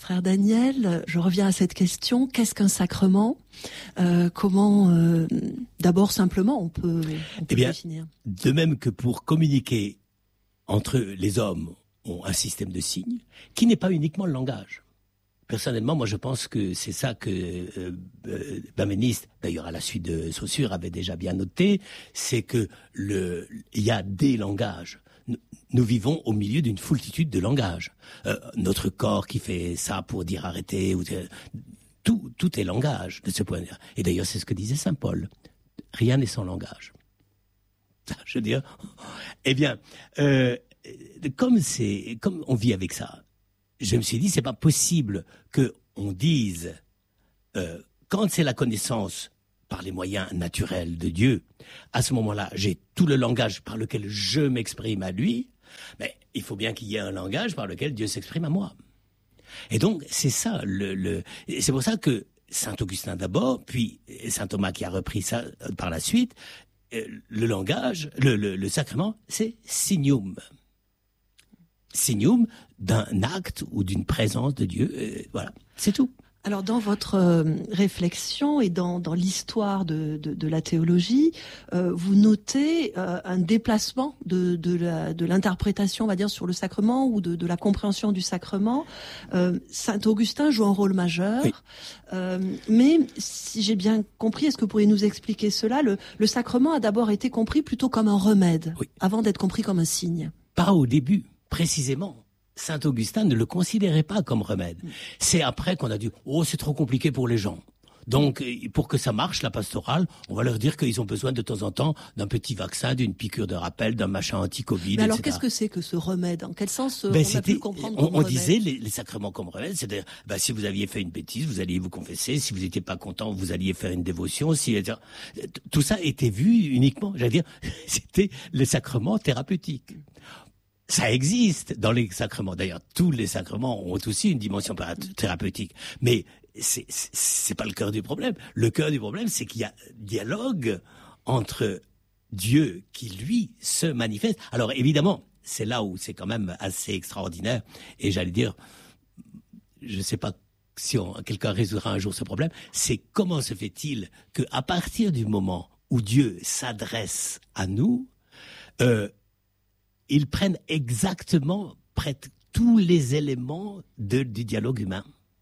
Frère Daniel, je reviens à cette question. Qu'est-ce qu'un sacrement ? Comment, d'abord simplement, on peut définir ? De même que pour communiquer entre les hommes, ont un système de signes qui n'est pas uniquement le langage. Personnellement, moi, je pense que c'est ça que Benveniste, d'ailleurs à la suite de Saussure, avait déjà bien noté, c'est que il y a des langages. Nous vivons au milieu d'une foultitude de langages. Notre corps qui fait ça pour dire arrêtez, tout est langage de ce point de vue. Et d'ailleurs, c'est ce que disait saint Paul. Rien n'est sans langage. Je veux dire, eh bien, comme on vit avec ça, je me suis dit, c'est pas possible que on dise, quand c'est la connaissance par les moyens naturels de Dieu, à ce moment-là, j'ai tout le langage par lequel je m'exprime à lui, mais il faut bien qu'il y ait un langage par lequel Dieu s'exprime à moi. Et donc, c'est ça, c'est pour ça que saint Augustin d'abord, puis saint Thomas qui a repris ça par la suite, le langage, le sacrement, c'est signum. Signum d'un acte ou d'une présence de Dieu, voilà, c'est tout. Alors dans votre réflexion et dans l'histoire de la théologie, vous notez un déplacement de l'interprétation, on va dire, sur le sacrement ou de la compréhension du sacrement. Saint Augustin joue un rôle majeur, oui. Mais si j'ai bien compris, est-ce que vous pourriez nous expliquer cela ? Le sacrement a d'abord été compris plutôt comme un remède, oui, avant d'être compris comme un signe. Pas au début, précisément. Saint Augustin ne le considérait pas comme remède. C'est après qu'on a dit « Oh, c'est trop compliqué pour les gens ». Donc, pour que ça marche, la pastorale, on va leur dire qu'ils ont besoin de temps en temps d'un petit vaccin, d'une piqûre de rappel, d'un machin anti-Covid, mais alors, etc. Qu'est-ce que c'est que ce remède ? En quel sens on a pu le comprendre comme on remède ? disait les sacrements comme remède, c'est-à-dire, si vous aviez fait une bêtise, vous alliez vous confesser, si vous n'étiez pas content, vous alliez faire une dévotion, tout ça était vu uniquement, j'allais dire, c'était les sacrements thérapeutiques. Ça existe dans les sacrements. D'ailleurs, tous les sacrements ont aussi une dimension thérapeutique. Mais c'est pas le cœur du problème. Le cœur du problème, c'est qu'il y a dialogue entre Dieu qui, lui, se manifeste. Alors, évidemment, c'est là où c'est quand même assez extraordinaire. Et j'allais dire, je sais pas si quelqu'un résoudra un jour ce problème, c'est comment se fait-il qu'à partir du moment où Dieu s'adresse à nous, ils prennent exactement tous les éléments du dialogue humain.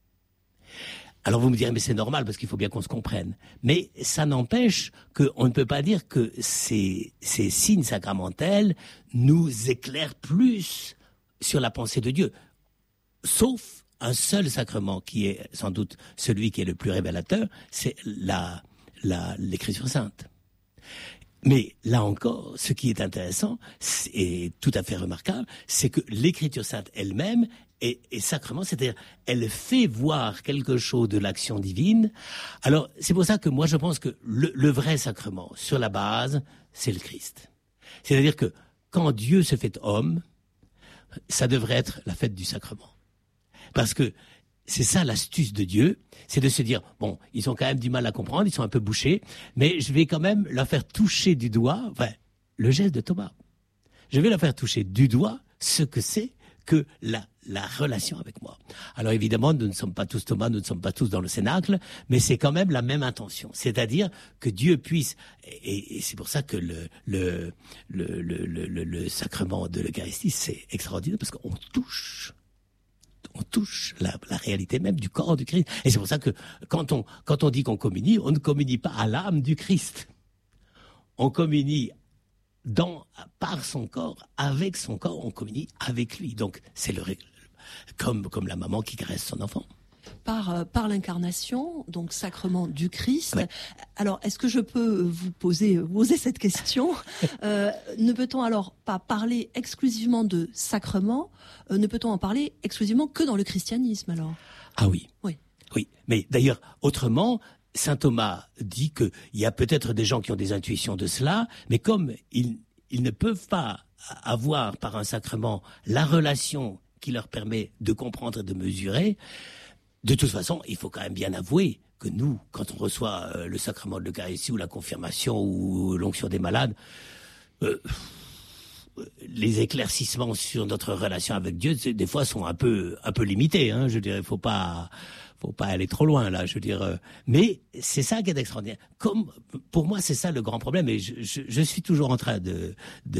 Alors vous me direz, mais c'est normal parce qu'il faut bien qu'on se comprenne. Mais ça n'empêche qu'on ne peut pas dire que ces signes sacramentels nous éclairent plus sur la pensée de Dieu. Sauf un seul sacrement qui est sans doute celui qui est le plus révélateur, c'est l'Écriture sainte. Mais là encore, ce qui est intéressant et tout à fait remarquable, c'est que l'Écriture sainte elle-même est sacrement, c'est-à-dire elle fait voir quelque chose de l'action divine. Alors c'est pour ça que moi je pense que le vrai sacrement, sur la base, c'est le Christ. C'est-à-dire que quand Dieu se fait homme, ça devrait être la fête du sacrement. Parce que c'est ça l'astuce de Dieu, c'est de se dire, bon, ils ont quand même du mal à comprendre, ils sont un peu bouchés, mais je vais quand même leur faire toucher du doigt, le geste de Thomas. Je vais leur faire toucher du doigt ce que c'est que la relation avec moi. Alors évidemment, nous ne sommes pas tous Thomas, nous ne sommes pas tous dans le cénacle, mais c'est quand même la même intention. C'est-à-dire que Dieu puisse, et c'est pour ça que le sacrement de l'Eucharistie, c'est extraordinaire, parce qu'on touche la réalité même du corps du Christ. Et c'est pour ça que quand on dit qu'on communie, on ne communie pas à l'âme du Christ. On communie par son corps, avec son corps, on communie avec lui. Donc c'est comme la maman qui caresse son enfant. Par l'incarnation, donc sacrement du Christ. Ouais. Alors, est-ce que je peux vous poser cette question ? Ne peut-on alors pas parler exclusivement de sacrement ? Ne peut-on en parler exclusivement que dans le christianisme alors ? Ah oui. Oui. Oui. Mais d'ailleurs, autrement, saint Thomas dit qu'il y a peut-être des gens qui ont des intuitions de cela, mais comme ils ne peuvent pas avoir par un sacrement la relation qui leur permet de comprendre et de mesurer, de toute façon, il faut quand même bien avouer que nous, quand on reçoit le sacrement de l'Eucharistie ou la confirmation ou l'onction des malades, les éclaircissements sur notre relation avec Dieu, des fois, sont un peu limités. Hein, je dirais, faut pas aller trop loin là. Je veux dire, mais c'est ça qui est extraordinaire. Comme pour moi, c'est ça le grand problème. Et je suis toujours en train de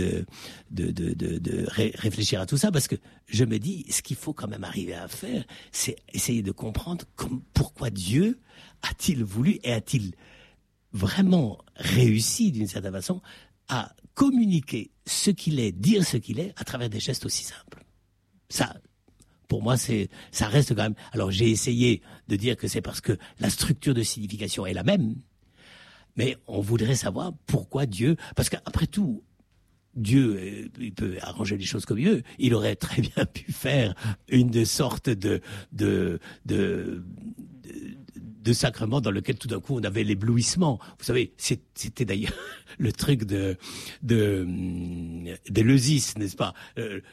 réfléchir à tout ça parce que je me dis, ce qu'il faut quand même arriver à faire, c'est essayer de comprendre pourquoi Dieu a-t-il voulu et a-t-il vraiment réussi d'une certaine façon à communiquer ce qu'il est, dire ce qu'il est, à travers des gestes aussi simples. Ça, pour moi, ça reste quand même... Alors, j'ai essayé de dire que c'est parce que la structure de signification est la même, mais on voudrait savoir pourquoi Dieu... Parce qu'après tout, Dieu, il peut arranger les choses comme il veut. Il aurait très bien pu faire une sorte de sacrement dans lequel tout d'un coup on avait l'éblouissement. Vous savez, c'était d'ailleurs le truc de Leusis, n'est-ce pas?